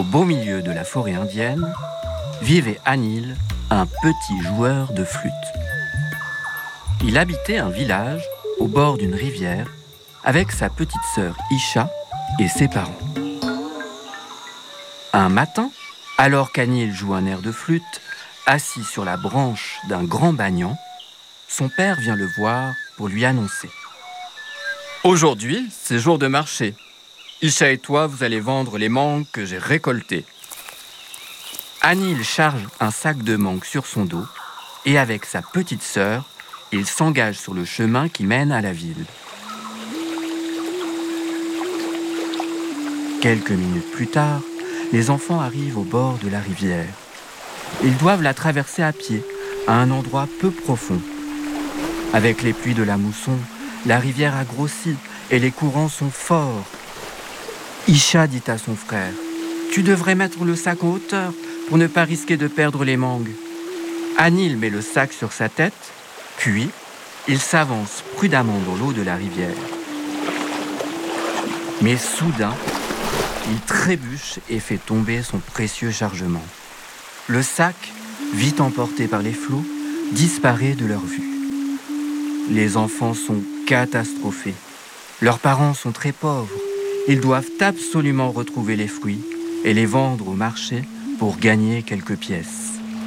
Au beau milieu de la forêt indienne, vivait Anil, un petit joueur de flûte. Il habitait un village au bord d'une rivière avec sa petite sœur Isha et ses parents. Un matin, alors qu'Anil joue un air de flûte, assis sur la branche d'un grand banyan, son père vient le voir pour lui annoncer. « Aujourd'hui, c'est jour de marché. Isha et toi, vous allez vendre les mangues que j'ai récoltées. » Anil charge un sac de mangues sur son dos et avec sa petite sœur, il s'engage sur le chemin qui mène à la ville. Quelques minutes plus tard, les enfants arrivent au bord de la rivière. Ils doivent la traverser à pied, à un endroit peu profond. Avec les pluies de la mousson, la rivière a grossi et les courants sont forts. Isha dit à son frère, « Tu devrais mettre le sac en hauteur pour ne pas risquer de perdre les mangues. » Anil met le sac sur sa tête, puis il s'avance prudemment dans l'eau de la rivière. Mais soudain, il trébuche et fait tomber son précieux chargement. Le sac, vite emporté par les flots, disparaît de leur vue. Les enfants sont catastrophés. Leurs parents sont très pauvres. Ils doivent absolument retrouver les fruits et les vendre au marché pour gagner quelques pièces.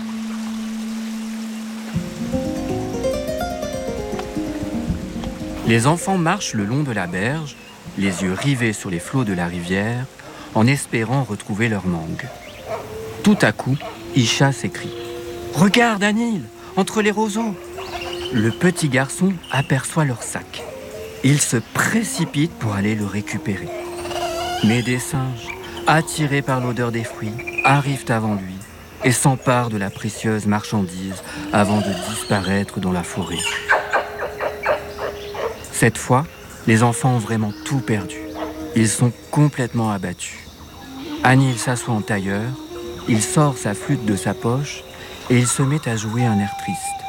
Les enfants marchent le long de la berge, les yeux rivés sur les flots de la rivière, en espérant retrouver leurs mangues. Tout à coup, Isha s'écrie « Regarde, Anil, entre les roseaux !» Le petit garçon aperçoit leur sac. Il se précipite pour aller le récupérer. Mais des singes, attirés par l'odeur des fruits, arrivent avant lui et s'emparent de la précieuse marchandise avant de disparaître dans la forêt. Cette fois, les enfants ont vraiment tout perdu. Ils sont complètement abattus. Anil s'assoit en tailleur, il sort sa flûte de sa poche et il se met à jouer un air triste.